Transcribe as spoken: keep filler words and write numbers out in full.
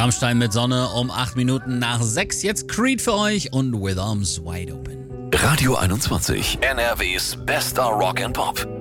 Rammstein mit Sonne um acht Minuten nach sechs. Jetzt Creed für euch und With Arms Wide Open. Radio einundzwanzig, N R Ws bester Rock and Pop.